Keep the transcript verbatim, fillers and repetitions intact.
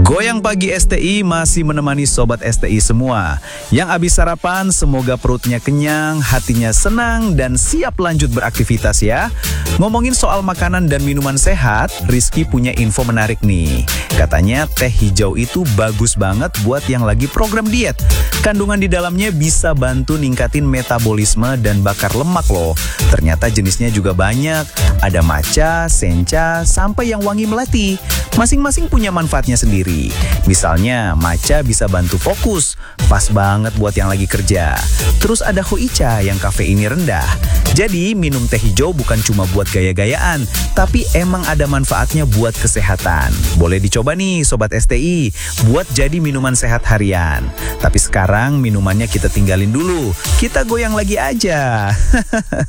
Goyang pagi S T I masih menemani Sobat S T I semua. Yang habis sarapan semoga perutnya kenyang, hatinya senang, dan siap lanjut beraktivitas ya. Ngomongin soal makanan dan minuman sehat, Rizky punya info menarik nih. Katanya teh hijau itu bagus banget buat yang lagi program diet. Kandungan di dalamnya bisa bantu ningkatin metabolisme dan bakar lemak loh. Ternyata jenisnya juga banyak. Ada matcha, sencha, sampai yang wangi melati. Masing-masing punya manfaatnya sendiri. Misalnya, matcha bisa bantu fokus, pas banget buat yang lagi kerja. Terus ada hoicha yang kafeinnya rendah. Jadi, minum teh hijau bukan cuma buat gaya-gayaan, tapi emang ada manfaatnya buat kesehatan. Boleh dicoba nih Sobat S T I, buat jadi minuman sehat harian. Tapi sekarang minumannya kita tinggalin dulu, kita goyang lagi aja.